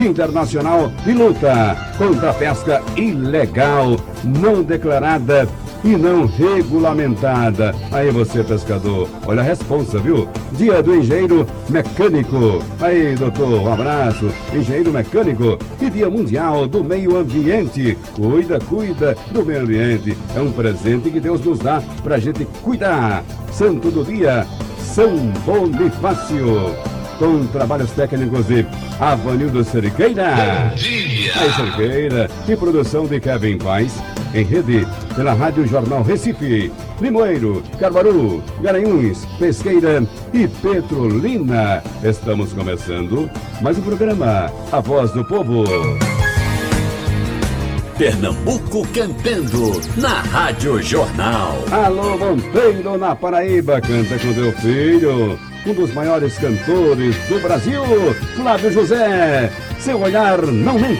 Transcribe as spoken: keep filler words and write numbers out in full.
internacional de luta contra a pesca ilegal, não declarada e não regulamentada. Aí você, pescador, olha a responsa, viu? Dia do engenheiro mecânico. Aí, doutor, um abraço. Engenheiro mecânico. E Dia Mundial do Meio Ambiente. Cuida, cuida do meio ambiente. É um presente que Deus nos dá pra gente cuidar. Santo do dia, São Bonifácio. Com trabalhos técnicos de Avanildo Cerqueira. Bom dia! Aí, Cerqueira. E produção de Kevin Paz. Em rede pela Rádio Jornal Recife, Limoeiro, Caruaru, Garanhuns, Pesqueira e Petrolina. Estamos começando mais um programa, A Voz do Povo. Pernambuco cantando na Rádio Jornal. Alô, Monteiro na Paraíba, canta com teu filho. Um dos maiores cantores do Brasil, Flávio José. Seu olhar não mente.